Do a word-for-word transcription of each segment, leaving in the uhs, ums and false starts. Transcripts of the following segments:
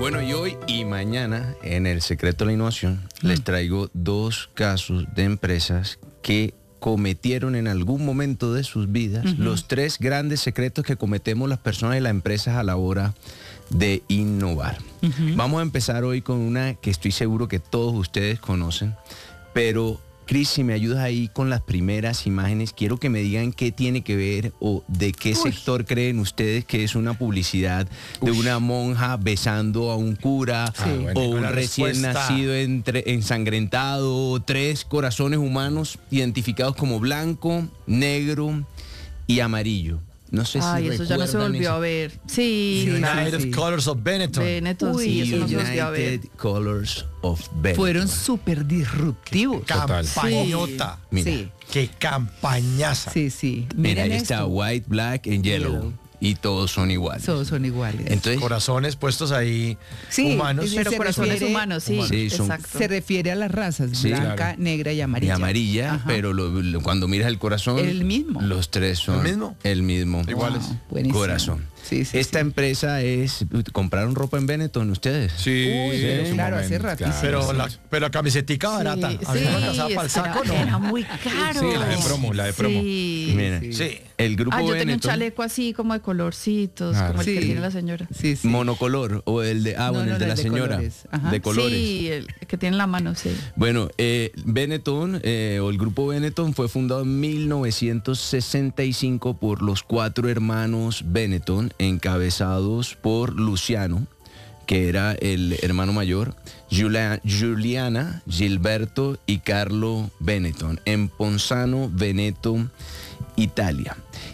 Bueno, y hoy y mañana en El Secreto de la Innovación mm. les traigo dos casos de empresas que cometieron en algún momento de sus vidas uh-huh. los tres grandes secretos que cometemos las personas y las empresas a la hora de innovar. Uh-huh. Vamos a empezar hoy con una que estoy seguro que todos ustedes conocen, pero Cris, si me ayudas ahí con las primeras imágenes, quiero que me digan qué tiene que ver o de qué Uy. sector creen ustedes que es una publicidad Uy. de una monja besando a un cura sí. ah, bueno, o un recién respuesta. nacido entre, ensangrentado, tres corazones humanos identificados como blanco, negro y amarillo. No sé Ay, si eso ya no se volvió eso. a ver. Sí. United sí. Colors of Benetton. Benetton, Uy, sí, eso no se volvió a ver. United Colors of Benetton. Fueron súper disruptivos. Campañota. Sí. sí. Qué campañaza. Sí, sí. Mira, ahí está white, black and yellow. yellow. Y todos son iguales. Todos son iguales. Entonces, corazones puestos ahí sí, humanos. Pero corazones refiere, humanos, sí. humanos. sí son, exacto. Se refiere a las razas, sí, blanca, claro. negra y amarilla. Y amarilla, Ajá. pero lo, lo, cuando miras el corazón, el mismo. Los tres son el mismo. El mismo Iguales. Wow, corazón. Sí, sí, Esta sí. empresa es... ¿Compraron ropa en Benetton ustedes? Sí, Uy, sí sí claro, hace rato. Claro, pero, la, pero la camisetica barata. Sí, a mí sí, me pasaba para el saco, era, ¿no? Era muy caro. Sí, la de promo, la de promo. Sí, Mira, sí. sí. El grupo Ah, yo Benetton, tenía un chaleco así como de colorcitos, claro. como el sí. que tiene la señora. Sí, sí. Monocolor o el de... Ah, no, bueno, no, el de la de señora. Colores. De colores. Sí, el que tiene en la mano, sí. Bueno, eh, Benetton, eh, o el grupo Benetton, fue fundado en mil novecientos sesenta y cinco por los cuatro hermanos Benetton, encabezados por Luciano, que era el hermano mayor, Julia, Juliana, Gilberto y Carlo Benetton, en Ponzano, Veneto, Italia.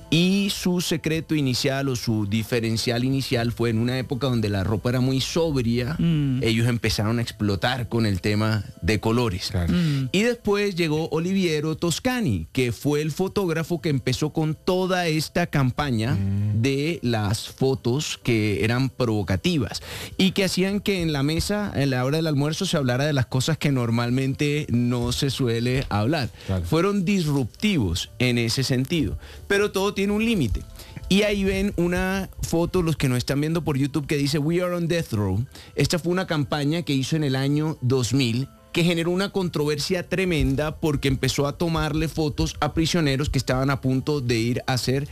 Y su secreto inicial o su diferencial inicial fue en una época donde la ropa era muy sobria, mm. ellos empezaron a explotar con el tema de colores. Claro. Mm. Y después llegó Oliviero Toscani, que fue el fotógrafo que empezó con toda esta campaña mm. de las fotos que eran provocativas y que hacían que en la mesa, en la hora del almuerzo, se hablara de las cosas que normalmente no se suele hablar. Claro. Fueron disruptivos en ese sentido, pero todo tiene un límite. Y ahí ven una foto, los que nos están viendo por YouTube, que dice We are on death row. Esta fue una campaña que hizo en el año dos mil, que generó una controversia tremenda porque empezó a tomarle fotos a prisioneros que estaban a punto de ir a ser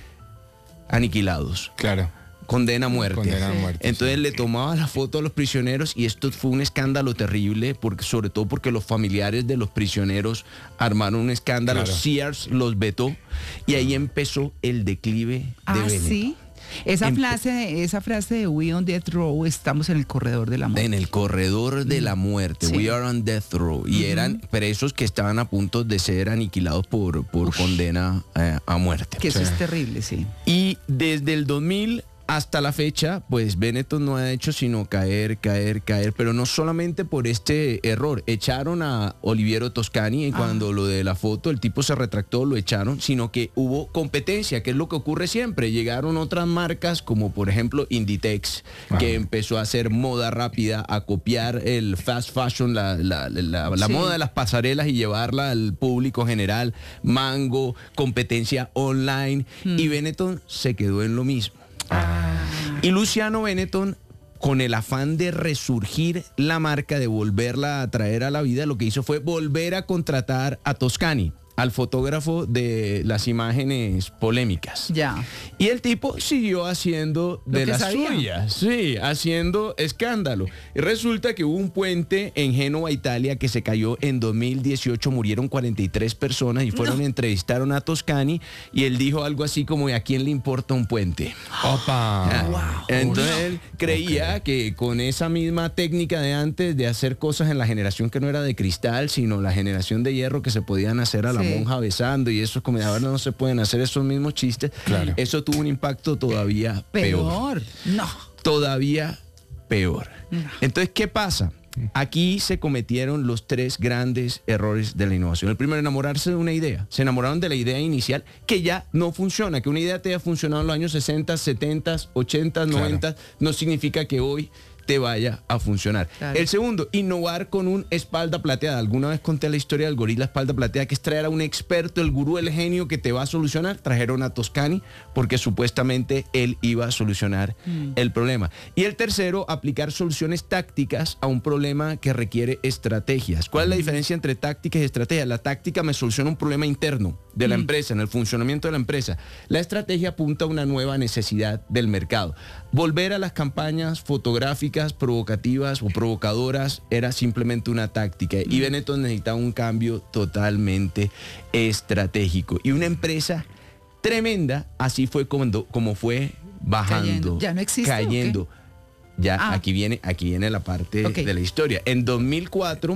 aniquilados. Claro. Condena a muerte. Condena a muerte. Entonces sí. le tomaba la foto a los prisioneros y esto fue un escándalo terrible, porque, sobre todo porque los familiares de los prisioneros armaron un escándalo. Claro. Sears los vetó y ahí empezó el declive de ah, Benetton. ¿Sí? Esa Empe- frase, esa frase de We on Death Row, estamos en el corredor de la muerte. En el corredor de la muerte, sí. We are on death row. Y uh-huh. eran presos que estaban a punto de ser aniquilados por, por condena eh, a muerte. Que eso sí. es terrible, sí. Y desde el dos mil hasta la fecha, pues Benetton no ha hecho sino caer, caer, caer, pero no solamente por este error. Echaron a Oliviero Toscani y cuando ah. lo de la foto, el tipo se retractó, lo echaron, sino que hubo competencia, que es lo que ocurre siempre. Llegaron otras marcas como por ejemplo Inditex, ah. que empezó a hacer moda rápida, a copiar el fast fashion, la, la, la, la sí. moda de las pasarelas y llevarla al público general. Mango, competencia online, hmm. y Benetton se quedó en lo mismo. Ah. Y Luciano Benetton, con el afán de resurgir la marca, de volverla a traer a la vida, lo que hizo fue volver a contratar a Toscani, al fotógrafo de las imágenes polémicas. Ya. Y el tipo siguió haciendo de las sabía. suyas, sí, haciendo escándalo. Y resulta que hubo un puente en Génova, Italia, que se cayó en dos mil dieciocho, murieron cuarenta y tres personas y fueron, no. entrevistaron a Toscani y él dijo algo así como, ¿a quién le importa un puente? Opa. Ah, wow. Entonces él creía okay. que con esa misma técnica de antes, de hacer cosas en la generación que no era de cristal, sino la generación de hierro, que se podían hacer a la sí. monja besando y eso, como ahora no se pueden hacer esos mismos chistes. Claro. Eso tuvo un impacto todavía peor. Peor. No. Todavía peor. No. Entonces, ¿qué pasa? Aquí se cometieron los tres grandes errores de la innovación. El primero, enamorarse de una idea. Se enamoraron de la idea inicial que ya no funciona. Que una idea te haya funcionado en los años sesenta, setenta, ochenta, noventa, claro. no significa que hoy te vaya a funcionar. Claro. El segundo, innovar con un espalda plateada. Alguna vez conté la historia del gorila espalda plateada, que es traer a un experto, el gurú, el genio que te va a solucionar. Trajeron a Toscani porque supuestamente él iba a solucionar mm. el problema. Y el tercero, aplicar soluciones tácticas a un problema que requiere estrategias. ¿Cuál es la diferencia entre tácticas y estrategias? La táctica me soluciona un problema interno de la mm. empresa, en el funcionamiento de la empresa. La estrategia apunta a una nueva necesidad del mercado. Volver a las campañas fotográficas provocativas o provocadoras era simplemente una táctica y Benetton necesitaba un cambio totalmente estratégico y una empresa tremenda. Así fue como, como fue bajando, cayendo. Ya no existe, cayendo. Ya ah. aquí viene aquí viene la parte okay. de la historia. En dos mil cuatro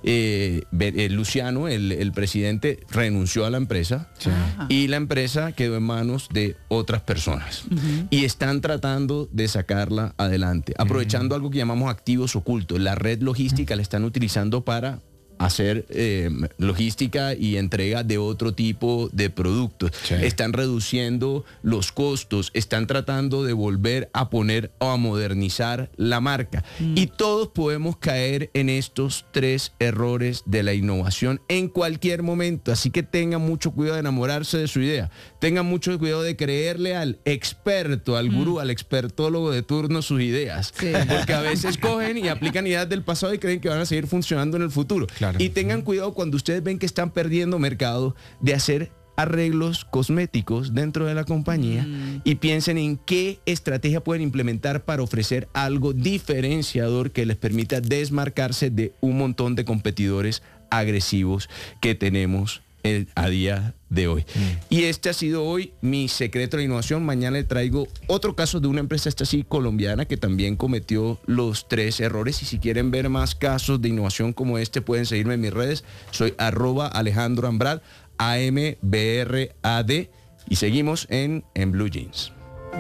eh, eh, Luciano, el, el presidente, renunció a la empresa sí. y la empresa quedó en manos de otras personas uh-huh. y están tratando de sacarla adelante, aprovechando uh-huh. algo que llamamos activos ocultos. La red logística uh-huh. la están utilizando para hacer eh, logística y entrega de otro tipo de productos. Sí. Están reduciendo los costos, están tratando de volver a poner o a modernizar la marca. Mm. Y todos podemos caer en estos tres errores de la innovación en cualquier momento. Así que tengan mucho cuidado de enamorarse de su idea. Tengan mucho cuidado de creerle al experto, al gurú, mm. al expertólogo de turno sus ideas. Sí. Porque a veces cogen y aplican ideas del pasado y creen que van a seguir funcionando en el futuro. Claro. Y tengan cuidado cuando ustedes ven que están perdiendo mercado de hacer arreglos cosméticos dentro de la compañía mm. y piensen en qué estrategia pueden implementar para ofrecer algo diferenciador que les permita desmarcarse de un montón de competidores agresivos que tenemos el, a día de hoy. Mm. Y este ha sido hoy mi secreto de innovación. Mañana le traigo otro caso de una empresa, esta sí colombiana, que también cometió los tres errores. Y si quieren ver más casos de innovación como este, pueden seguirme en mis redes. Soy arroba Alejandro Ambrad, A M B R A D, y seguimos en, en Blue Jeans.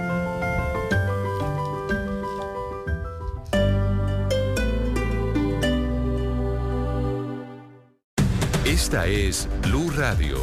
Esta es Blue Radio.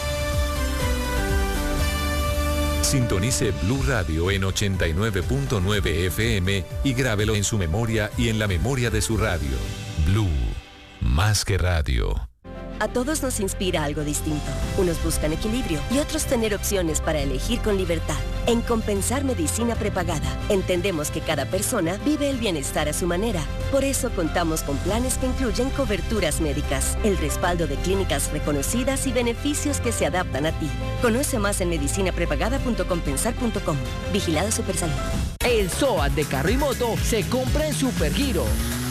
Sintonice Blue Radio en ochenta y nueve punto nueve F M y grábelo en su memoria y en la memoria de su radio. Blue, más que radio. A todos nos inspira algo distinto. Unos buscan equilibrio y otros tener opciones para elegir con libertad. En Compensar Medicina Prepagada, entendemos que cada persona vive el bienestar a su manera. Por eso contamos con planes que incluyen coberturas médicas, el respaldo de clínicas reconocidas y beneficios que se adaptan a ti. Conoce más en medicina prepagada punto compensar punto com. Vigilado Supersalud. El SOAT de carro y moto se compra en Supergiro.